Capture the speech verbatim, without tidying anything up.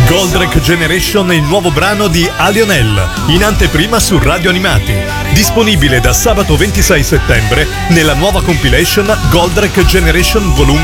Goldrake Generation è il nuovo brano di Alionel, in anteprima su Radio Animati. Disponibile da sabato ventisei settembre nella nuova compilation Goldrake Generation Volume